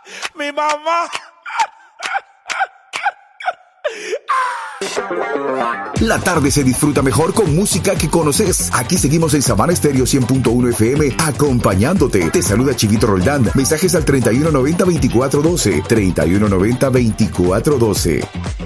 Mi mamá. La tarde se disfruta mejor con música que conoces. Aquí seguimos en Sabana Estéreo 100.1 FM acompañándote. Te saluda Chivito Roldán. Mensajes al 3190-2412. 3190-2412.